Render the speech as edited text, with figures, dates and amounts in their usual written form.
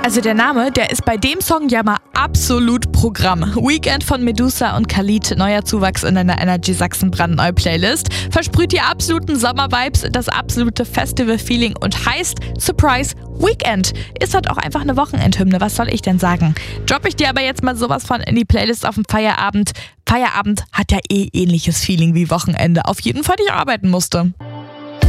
Also der Name, der ist bei dem Song ja mal absolut Programm. Weekend von Medusa und Khalid, neuer Zuwachs in einer Energy Sachsen-Brandneu Playlist, versprüht die absoluten Sommer-Vibes, das absolute Festival-Feeling und heißt Surprise Weekend. Ist halt auch einfach eine Wochenendhymne, was soll ich denn sagen? Droppe ich dir aber jetzt mal sowas von in die Playlist auf dem Feierabend. Feierabend hat ja ähnliches Feeling wie Wochenende, auf jeden Fall, die ich arbeiten musste.